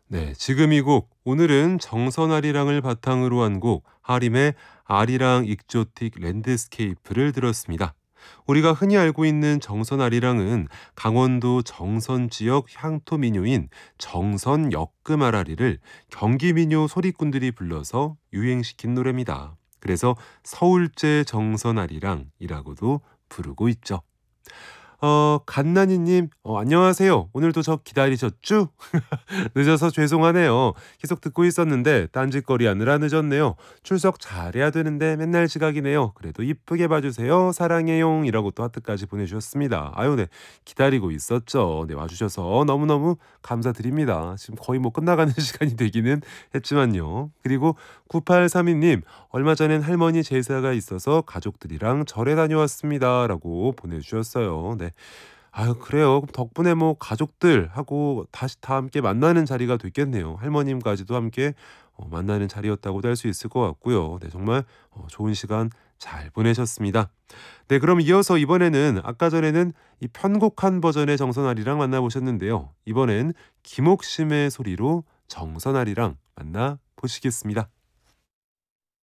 네, 지금 이 곡 오늘은 정선아리랑을 바탕으로 한 곡 하림의 아리랑 익조틱 랜드스케이프를 들었습니다. 우리가 흔히 알고 있는 정선아리랑은 강원도 정선 지역 향토 민요인 정선 역금아라리를 경기 민요 소리꾼들이 불러서 유행시킨 노래입니다. 그래서 서울제 정선아리랑이라고도 부르고 있죠. 갓나니님, 안녕하세요. 오늘도 저 기다리셨죠? 늦어서 죄송하네요. 계속 듣고 있었는데 딴짓거리 하느라 늦었네요. 출석 잘해야 되는데 맨날 지각이네요. 그래도 이쁘게 봐주세요. 사랑해용 이라고 또 하트까지 보내주셨습니다. 아유, 네. 기다리고 있었죠. 네, 와주셔서 너무너무 감사드립니다. 지금 거의 뭐 끝나가는 시간이 되기는 했지만요. 그리고 9832님, 얼마 전엔 할머니 제사가 있어서 가족들이랑 절에 다녀왔습니다. 라고 보내주셨어요. 네. 아유, 그래요. 그럼 덕분에 뭐 가족들하고 다시 다 함께 만나는 자리가 됐겠네요. 할머님까지도 함께 만나는 자리였다고도 할 수 있을 것 같고요. 네, 정말 좋은 시간 잘 보내셨습니다. 네, 그럼 이어서 이번에는 아까 전에는 이 편곡한 버전의 정선아리랑 만나보셨는데요. 이번엔 김옥심의 소리로 정선아리랑 만나보시겠습니다.